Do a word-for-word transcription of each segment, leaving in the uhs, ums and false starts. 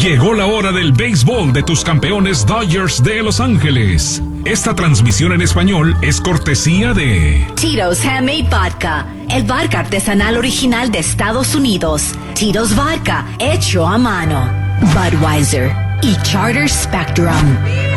Llegó la hora del béisbol de tus campeones Dodgers de Los Ángeles. Esta transmisión en español es cortesía de Tito's Handmade Vodka, el vodka artesanal original de Estados Unidos. Tito's Vodka, hecho a mano. Budweiser y Charter Spectrum.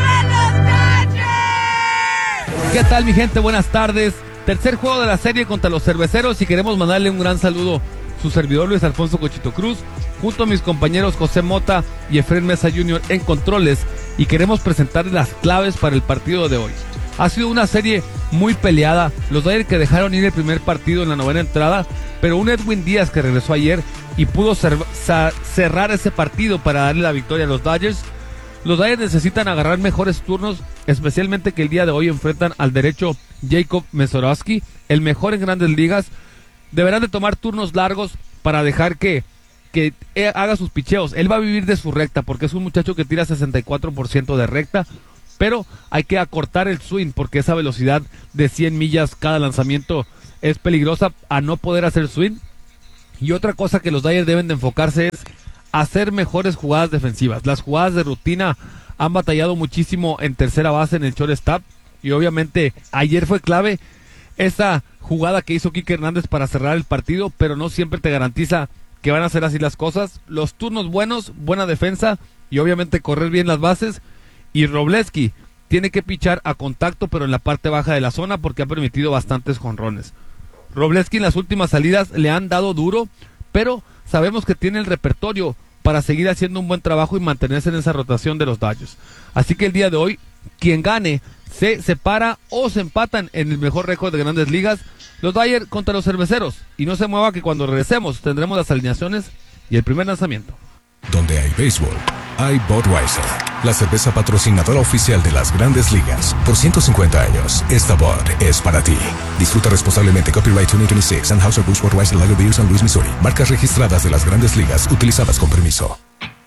¿Qué tal, mi gente? Buenas tardes. Tercer juego de la serie contra los Cerveceros y queremos mandarle un gran saludo su servidor Luis Alfonso Cochito Cruz, junto a mis compañeros José Mota y Efraín Mesa junior en controles, y queremos presentarles las claves para el partido de hoy. Ha sido una serie muy peleada, los Dodgers que dejaron ir el primer partido en la novena entrada, pero un Edwin Díaz que regresó ayer y pudo cerrar ese partido para darle la victoria a los Dodgers. Los Dodgers necesitan agarrar mejores turnos, especialmente que el día de hoy enfrentan al derecho Jacob Mezorowski, el mejor en Grandes Ligas. Deberán de tomar turnos largos para dejar que, que haga sus picheos. Él va a vivir de su recta porque es un muchacho que tira sesenta y cuatro por ciento de recta, pero hay que acortar el swing porque esa velocidad de cien millas cada lanzamiento es peligrosa a no poder hacer swing. Y otra cosa que los Dodgers deben de enfocarse es hacer mejores jugadas defensivas. Las jugadas de rutina han batallado muchísimo en tercera base en el shortstop, y obviamente ayer fue clave esa jugada que hizo Kike Hernández para cerrar el partido, pero no siempre te garantiza que van a ser así las cosas. Los turnos buenos, buena defensa y obviamente correr bien las bases. Y Wrobleski tiene que pichar a contacto, pero en la parte baja de la zona, porque ha permitido bastantes jonrones. Wrobleski en las últimas salidas le han dado duro, pero sabemos que tiene el repertorio para seguir haciendo un buen trabajo y mantenerse en esa rotación de los Dodgers. Así que el día de hoy, quien gane se separa o se empatan en el mejor récord de Grandes Ligas, los Dodgers contra los Cerveceros. Y no se mueva, que cuando regresemos tendremos las alineaciones y el primer lanzamiento. Donde hay béisbol, hay Budweiser, la cerveza patrocinadora oficial de las Grandes Ligas. Por ciento cincuenta años, esta Bud es para ti. Disfruta responsablemente. Copyright dos mil veintiséis, Anheuser-Busch Budweiser Lager Beer, San Luis, Missouri. Marcas registradas de las Grandes Ligas, utilizadas con permiso.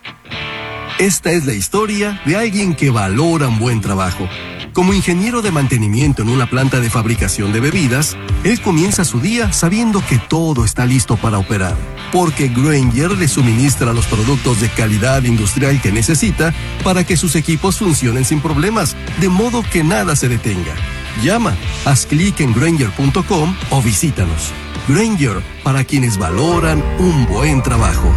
Esta es la historia de alguien que valora un buen trabajo. Como ingeniero de mantenimiento en una planta de fabricación de bebidas, él comienza su día sabiendo que todo está listo para operar, porque Grainger le suministra los productos de calidad industrial que necesita para que sus equipos funcionen sin problemas, de modo que nada se detenga. Llama, haz clic en Grainger punto com o visítanos. Grainger, para quienes valoran un buen trabajo.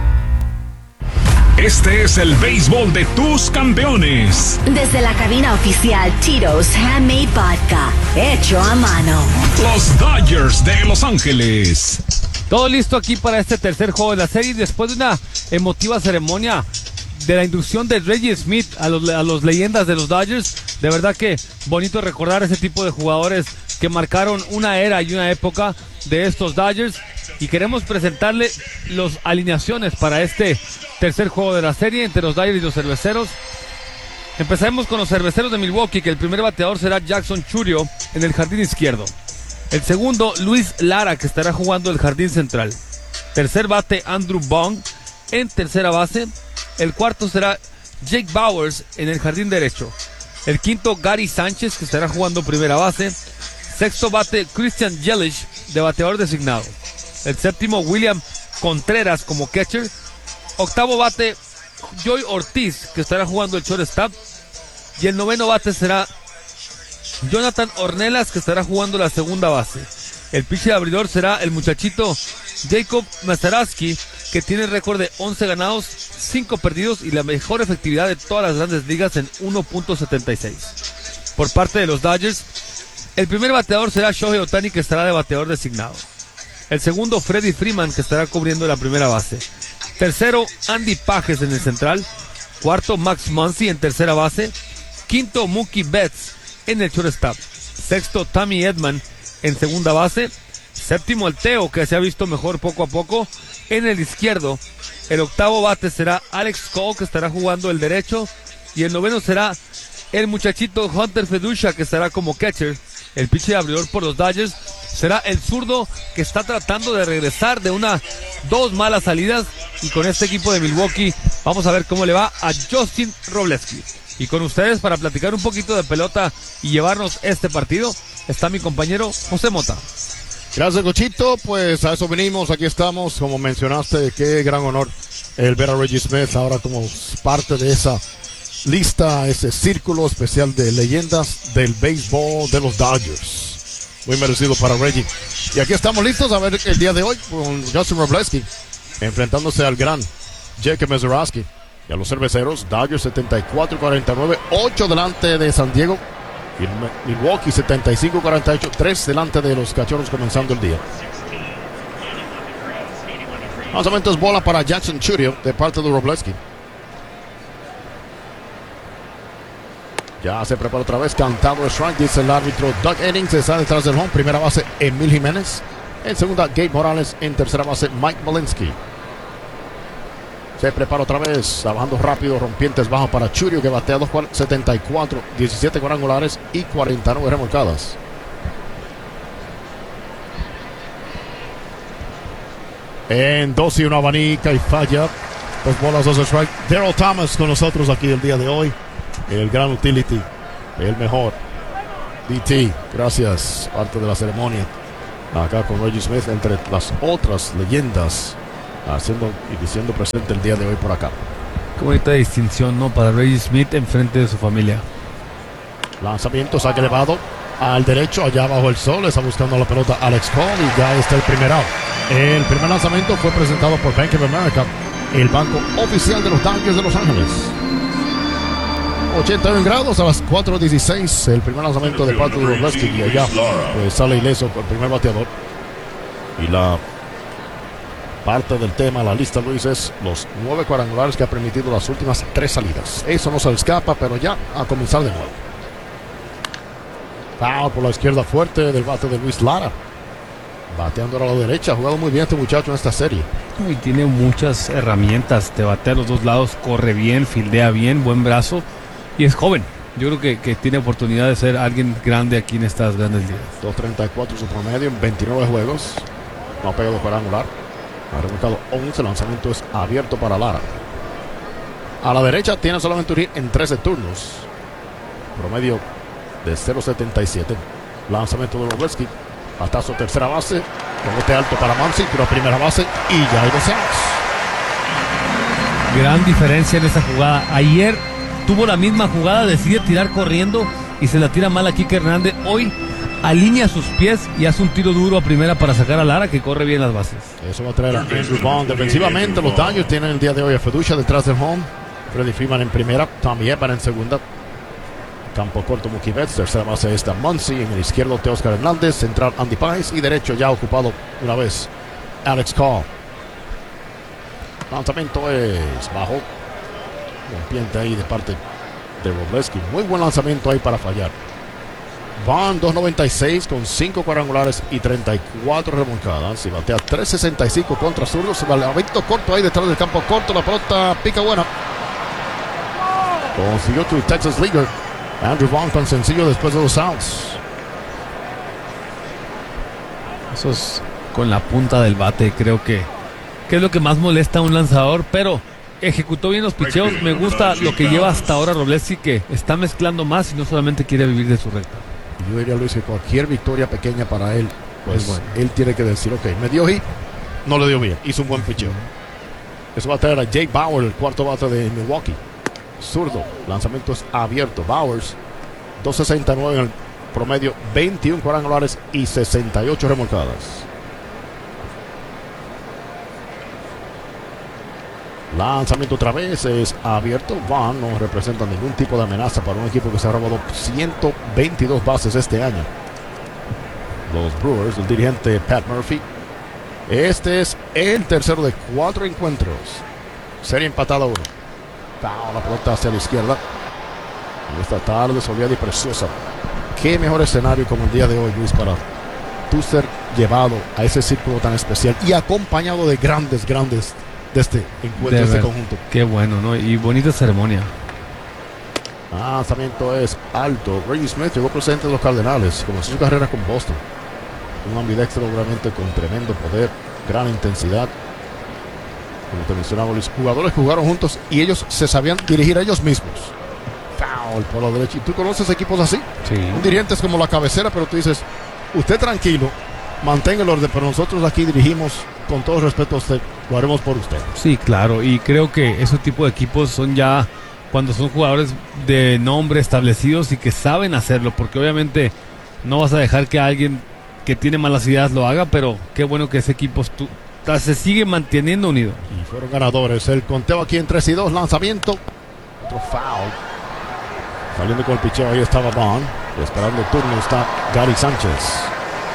Este es el béisbol de tus campeones. Desde la cabina oficial Tito's Handmade Vodka, hecho a mano. Los Dodgers de Los Ángeles. Todo listo aquí para este tercer juego de la serie, después de una emotiva ceremonia de la inducción de Reggie Smith a los, a los leyendas de los Dodgers. De verdad que bonito recordar ese tipo de jugadores que marcaron una era y una época de estos Dodgers. Y queremos presentarle las alineaciones para este tercer juego de la serie entre los Dodgers y los Cerveceros. Empezaremos con los Cerveceros de Milwaukee, que el primer bateador será Jackson Chourio en el jardín izquierdo. El segundo, Luis Lara, que estará jugando el jardín central. Tercer bate, Andrew Bond en tercera base. El cuarto será Jake Bauers en el jardín derecho. El quinto, Gary Sánchez, que estará jugando primera base. Sexto bate, Christian Yelich, de bateador designado. El séptimo, William Contreras como catcher. Octavo bate, Joey Ortiz, que estará jugando el shortstop. Y el noveno bate será Jonathan Ornelas, que estará jugando la segunda base. El pitcher abridor será el muchachito Jacob Mezorowski, que tiene récord de once ganados, cinco perdidos y la mejor efectividad de todas las Grandes Ligas en uno punto setenta y seis. Por parte de los Dodgers, el primer bateador será Shohei Ohtani, que estará de bateador designado. El segundo, Freddie Freeman, que estará cubriendo la primera base. Tercero, Andy Pages en el central. Cuarto, Max Muncy en tercera base. Quinto, Mookie Betts en el shortstop. Sexto, Tommy Edman en segunda base. Séptimo, el Teo, que se ha visto mejor poco a poco en el izquierdo. El octavo bate será Alex Cole, que estará jugando el derecho. Y el noveno será el muchachito Hunter Fedusha, que estará como catcher. El pitcher abridor por los Dodgers será el zurdo, que está tratando de regresar de una dos malas salidas, y con este equipo de Milwaukee vamos a ver cómo le va a Justin Wrobleski. Y con ustedes para platicar un poquito de pelota y llevarnos este partido está mi compañero José Mota. Gracias, Cochito, pues a eso venimos, aquí estamos, como mencionaste, qué gran honor el ver a Reggie Smith ahora como parte de esa lista, ese círculo especial de leyendas del béisbol de los Dodgers. Muy merecido para Reggie. Y aquí estamos listos a ver el día de hoy con Justin Wroblewski enfrentándose al gran Jake Mazeroski. Y a los cerveceros, Dodgers setenta y cuatro cuarenta y nueve, ocho delante de San Diego. Y Milwaukee setenta y cinco cuarenta y ocho, tres delante de los Cachorros comenzando el día. Lanzamiento es bola para Jackson Chourio de parte de Wroblewski. Ya se prepara otra vez, cantado el strike, dice el árbitro Doug Eddings, está detrás del home. Primera base, Emil Jiménez. En segunda, Gabe Morales. En tercera base, Mike Malinsky. Se prepara otra vez, bajando rápido, rompientes bajo para Chourio, que batea dos setenta y cuatro, diecisiete cuadrangulares y cuarenta y nueve remolcadas. En dos y una abanica y falla. Dos bolas, dos strike. Daryl Thomas con nosotros aquí el día de hoy. El gran utility, el mejor. D T, gracias. Parte de la ceremonia. Acá con Reggie Smith, entre las otras leyendas, haciendo y diciendo presente el día de hoy por acá. Qué bonita distinción, ¿no? Para Reggie Smith en frente de su familia. Lanzamiento, saque elevado al derecho, allá bajo el sol. Está buscando la pelota Alex Cole y ya está el primer out. El primer lanzamiento fue presentado por Bank of America, el banco oficial de los Dodgers de Los Ángeles. ochenta y uno grados a las cuatro dieciséis. El primer lanzamiento de parte de Wroblewski y allá pues sale ileso con el primer bateador. Y la parte del tema, la lista, Luis, es los nueve cuadrangulares que ha permitido las últimas tres salidas. Eso no se le escapa, pero ya a comenzar de nuevo. Foul por la izquierda fuerte del bate de Luis Lara. Bateando a la derecha. Ha jugado muy bien este muchacho en esta serie. Y tiene muchas herramientas. Te batea a los dos lados, corre bien, fildea bien, buen brazo. Y es joven. Yo creo que, que tiene oportunidad de ser alguien grande aquí en estas grandes ligas. dos treinta y cuatro su promedio en veintinueve juegos. No ha pegado cuadrangular. Ha remolcado once. El lanzamiento es abierto para Lara. A la derecha tiene solamente un hit en trece turnos. Promedio de cero setenta y siete. Lanzamiento de Wroblewski. Batazo tercera base. Rebote alto para Muncy, pero a primera base. Y ya hay dos outs. Gran diferencia en esa jugada. Ayer tuvo la misma jugada, decide tirar corriendo y se la tira mal a Kike Hernández. Hoy alinea sus pies y hace un tiro duro a primera para sacar a Lara, que corre bien las bases. Eso va a traer a Andrew Vaughn. Defensivamente, los Dodgers tienen el día de hoy a Feducia detrás del home. Freddy Freeman en primera, Tommy Edman en segunda. Campo corto, Mookie Betts. Tercera base está Muncy. En el izquierdo, Teóscar Hernández. Central, Andy Páez. Y derecho, ya ocupado una vez, Alex Cole. Lanzamiento es bajo. Rompiente ahí de parte de Wroblewski. Muy buen lanzamiento ahí para fallar. Van dos noventa y seis con cinco cuadrangulares y treinta y cuatro remolcadas. Y batea tres sesenta y cinco contra zurdos. Balabito corto ahí detrás del campo corto. La pelota pica buena. Consiguió tu Texas Leaguer Andrew Vaughn con sencillo después de los outs. Eso es con la punta del bate, creo que, que es lo que más molesta a un lanzador, pero ejecutó bien los picheos. Me gusta lo que lleva hasta ahora Wroblewski, que está mezclando más y no solamente quiere vivir de su recta. Yo diría, Luis, que cualquier victoria pequeña para él, pues bueno, él tiene que decir, ok, me dio hit, no le dio bien, hizo un buen picheo. Eso va a traer a Jake Bauer, el cuarto bate de Milwaukee. Zurdo, lanzamiento es abierto. Bowers, dos sesenta y nueve en el promedio, veintiún cuadrangulares y sesenta y ocho remolcadas. Lanzamiento otra vez es abierto. Vaughn no representa ningún tipo de amenaza para un equipo que se ha robado ciento veintidós bases este año. Los Brewers, el dirigente Pat Murphy. Este es el tercero de cuatro encuentros. Serie empatada uno. La pelota hacia la izquierda. Y esta tarde soleada y preciosa. Qué mejor escenario como el día de hoy, Luis, para tú ser llevado a ese círculo tan especial y acompañado de grandes, grandes de este encuentro, de este conjunto. Qué bueno, ¿no? Y bonita ceremonia. Lanzamiento es alto. Reggie Smith llegó presente de los Cardenales. Comenzó su carrera con Boston. Un ambidextro realmente con tremendo poder, gran intensidad. Como te mencionaba, los jugadores jugaron juntos y ellos se sabían dirigir a ellos mismos. Foul por la derecha. ¿Y tú conoces equipos así? Sí. Un dirigente es como la cabecera, pero tú dices, usted tranquilo, mantenga el orden, pero nosotros aquí dirigimos con todo respeto a usted, lo haremos por usted. Sí, claro, y creo que ese tipo de equipos son ya cuando son jugadores de nombre establecidos y que saben hacerlo, porque obviamente no vas a dejar que alguien que tiene malas ideas lo haga, pero qué bueno que ese equipo tu, se sigue manteniendo unido. Y fueron ganadores. El conteo aquí en tres y dos, lanzamiento. Otro foul. Saliendo con el picheo, ahí estaba Bond. Esperando el turno está Gary Sánchez.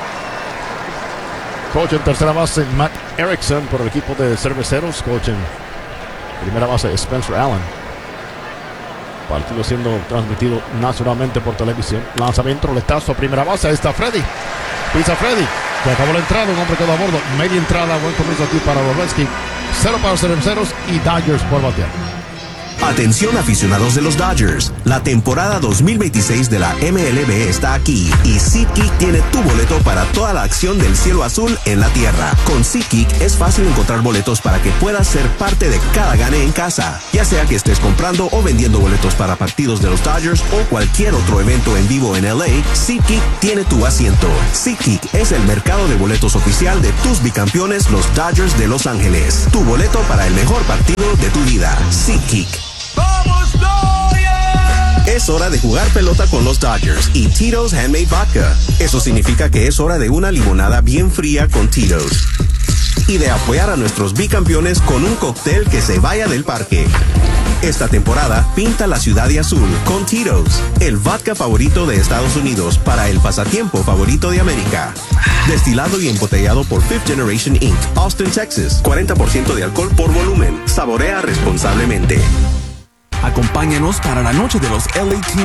Coach en tercera base, Matt Erickson por el equipo de Cerveceros. Coach en primera base, Spencer Allen. Partido siendo transmitido nacionalmente por televisión. Lanzamiento, roletazo, primera base. Ahí está Freddy. Pisa Freddy. Se acabó la entrada, un hombre quedó a bordo. Media entrada, buen comienzo aquí para Robleski. Cero para los Cerveceros y Dodgers por batear. Atención aficionados de los Dodgers, la temporada dos mil veintiséis de la M L B está aquí y SeatGeek tiene tu boleto para toda la acción del cielo azul en la tierra. Con SeatGeek es fácil encontrar boletos para que puedas ser parte de cada gane en casa, ya sea que estés comprando o vendiendo boletos para partidos de los Dodgers o cualquier otro evento en vivo en L A. SeatGeek tiene tu asiento. SeatGeek es el mercado de boletos oficial de tus bicampeones, los Dodgers de Los Ángeles. Tu boleto para el mejor partido de tu vida. SeatGeek. ¡Vamos, Dodgers! Es hora de jugar pelota con los Dodgers y Tito's Handmade Vodka. Eso significa que es hora de una limonada bien fría con Tito's. Y de apoyar a nuestros bicampeones con un cóctel que se vaya del parque. Esta temporada, pinta la ciudad de azul con Tito's, el vodka favorito de Estados Unidos para el pasatiempo favorito de América. Destilado y embotellado por Fifth Generation incorporated, Austin, Texas. cuarenta por ciento de alcohol por volumen. Saborea responsablemente. Acompáñanos para la noche de los L A Team